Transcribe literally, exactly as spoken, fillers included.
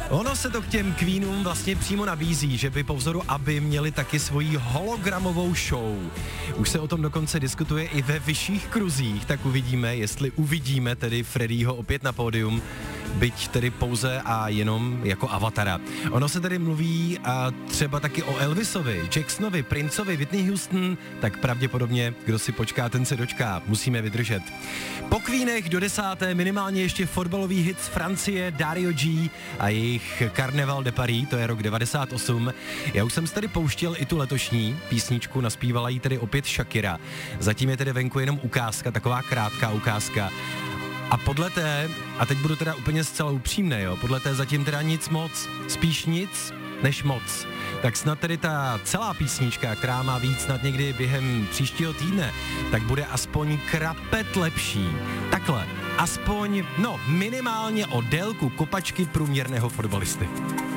Ono se to k těm Queenům vlastně přímo nabízí, že by po vzoru aby měli taky svoji hologramovou show. Už se o tom dokonce diskutuje i ve vyšších kruzích, tak uvidíme, jestli uvidíme tedy Freddieho opět na pódium, byť tedy pouze a jenom jako avatara. Ono se tedy mluví a třeba taky o Elvisovi, Jacksonovi, Princeovi, Whitney Houston, tak pravděpodobně, kdo si počká, ten se dočká. Musíme vydržet. Po Queenech do desáté minimálně ještě fotbalový hit z Francie, Dario G a jejich Carnaval de Paris, to je rok devadesát osm. Já už jsem si tady pouštěl i tu letošní písničku, naspívala jí tedy opět Shakira. Zatím je tedy venku jenom ukázka, taková krátká ukázka. A podle té, a teď budu teda úplně zcela upřímný, jo, podle té zatím teda nic moc, spíš nic než moc. Tak snad tedy ta celá písnička, která má víc snad někdy během příštího týdne, tak bude aspoň krapet lepší. Takhle, aspoň, no, minimálně o délku kopačky průměrného fotbalisty.